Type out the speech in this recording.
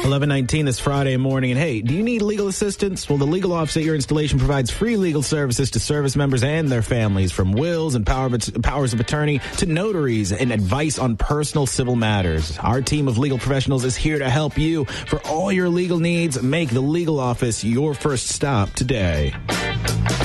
11:19 this Friday morning. And hey, do you need legal assistance? Well, the Legal Office at your installation provides free legal services to service members and their families, from wills and powers of attorney to notaries and advice on personal civil matters. Our team of legal professionals is here to help you for all your legal needs. Make the Legal Office your first stop today.